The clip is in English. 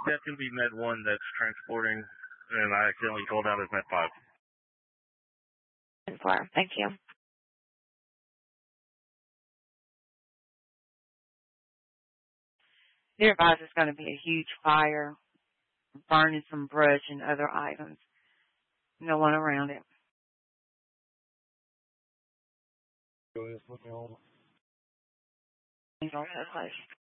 That's going to be Med 1 that's transporting, and I accidentally called out as Med 5. Med 4, thank you. Be advised it's going to be a huge fire, burning some brush and other items. No one around it. Go ahead, put me on. Go ahead, please.